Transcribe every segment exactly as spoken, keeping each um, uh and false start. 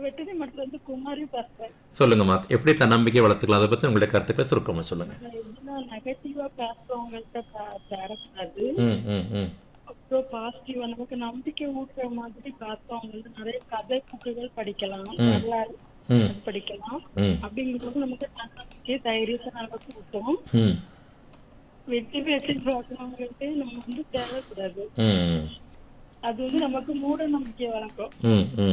வெட்டடி மடத்துல இருந்து குமாரி பேசுறேன். சொல்லுங்கம்மா, எப்படி தன்னம்பிக்கை வளர்த்துக்கலாம், அதை பத்தி உங்களுடைய கருத்துக்களை சுருக்கமா சொல்லுங்க. நெகட்டிவா பேசுறவங்கள்ட்ட சேரக்கூடாது. ம் ம் ம் அப்புறம் பாசிட்டிவா நமக்கு நம்பிக்கை ஊட்டுற மாதிரி பேசுறவங்க நிறைய கதை புக்குகள் படிக்கலாம், வரலாறு ம் படிக்கலாம். ம் அப்படிங்கும்போது நமக்கு தன்னம்பிக்கை தைரியத்தை நமக்கு ஊட்டும். ம் வெட்டி பேசி பார்க்கறவங்கள்ட்ட நம்ம வந்து தேவைக்கூடாது. ம் அது வந்து நமக்கு மூட நம்பிக்கை வளர்க்கும். ம் ம்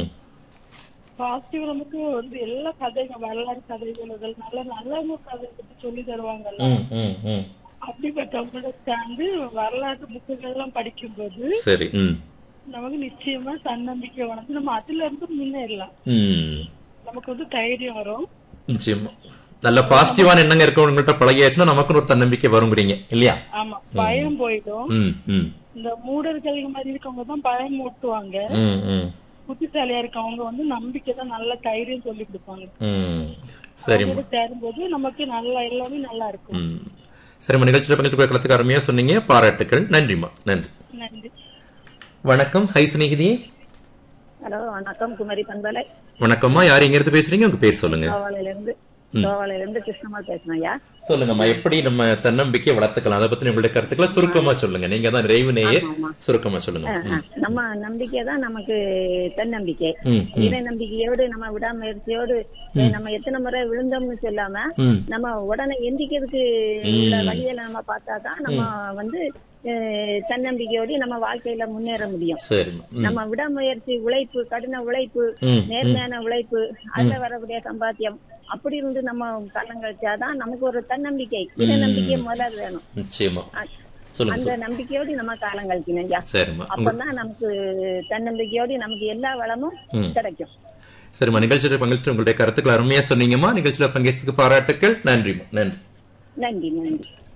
பாசிட்டிவ் நமக்கு வந்து எல்லா கதைகள் வரலாறு கதைகள் இதெல்லாம் நல்ல நல்ல கதை பத்தி சொல்லி தருவாங்கல்ல. ம் ம் ம் அப்படிப்பட்டவங்களோட சேர்ந்து வரலாற்று புக்குகள் எல்லாம் படிக்கும்போது சரி. ம் நமக்கு நிச்சயமா தன்னம்பிக்கை வளர்ந்து நம்ம அதுல இருந்து முன்னேறலாம். ம் நமக்கு வந்து தைரியம் வரும். நிச்சயமா நல்ல பாசிட்டிவான எண்ணங்க இருக்கவங்கள்ட்ட பழகியாச்சுன்னா நமக்குன்னு ஒரு தன்னம்பிக்கை வருங்கிறீங்க இல்லையா? ஆமா, பயம் போயிடும். ம் ம் இந்த மூடர்கள் மாதிரி இருக்கவங்க தான் பயம் மூட்டுவாங்க. ம் ம் புத்திசாலியா இருக்கவங்க வந்து நம்பிக்கை தான், நல்ல தைரியம் சொல்லி கொடுப்பாங்க. ம் சரிம்மா. சேரும்போது நமக்கு நல்லா எல்லாமே நல்லா இருக்கும். ம் சரிம்மா, நிகழ்ச்சியில் பங்கேற்று கலத்துக்கு அருமையா சொன்னீங்க, பாராட்டுக்கள். நன்றிம்மா. நன்றி. நன்றி. வணக்கம். ஹை சிநேகிதி. ஹலோ, வணக்கம். குமரி பண்பலை. வணக்கம்மா, யார் எங்க இருந்து பேசுறீங்க, உங்க பேர் சொல்லுங்க. கோவாலையில இருந்து கோவாலையில இருந்து கிருஷ்ணம்மா பேசுறேன் ஐயா. சொல்லுங்கம்மா, எப்படி நம்ம தன்னம்பிக்கை வளர்த்துக்கலாம், அதை பத்தி உங்களுடைய கருத்துக்களை சுருக்கமா சொல்லுங்க. நீங்க தான் நிறைவு நேயர், சுருக்கமா சொல்லுங்க. நம்ம நம்பிக்கை தான் நமக்கு தன்னம்பிக்கை. ம், ம். இறை நம்பிக்கையோடு நம்ம விடாமுயற்சியோடு நம்ம எத்தனை முறை விழுந்தோம்னு சொல்லாம ம், நம்ம உடனே எந்திக்கிறதுக்கு உள்ள வழியில நம்ம பார்த்தாதான் நம்ம வந்து அஹ், தன்னம்பிக்கையோடு நம்ம வாழ்க்கையில முன்னேற முடியும். சரிம்மா. ம், நம்ம விடாமுயற்சி, உழைப்பு, கடின உழைப்பு, ம், நேர்மையான உழைப்பு, அதுல வரக்கூடிய சம்பாத்தியம் அப்படி இருந்து நம்ம காலம் கழிச்சாதான் நமக்கு ஒரு தன்னம்பிக்கை, இறை நம்பிக்கை முதல்ல வேணும். நிச்சயமா. சொல்லுங்க. அந்த நம்பிக்கையோடு நம்ம காலம் கழிக்கணும் ஐயா. சரிம்மா. அப்பதான் நமக்கு தன்னம்பிக்கையோடு நமக்கு எல்லா வளமும் ம். கிடைக்கும். சரிம்மா, நிகழ்ச்சியில் பங்கேற்று உங்களுடைய கருத்துக்களை அருமையா சொன்னீங்கம்மா. நிகழ்ச்சியில பங்கேற்றதுக்கு பாராட்டுக்கள். நன்றிம்மா. நன்றி. நன்றி நன்றி.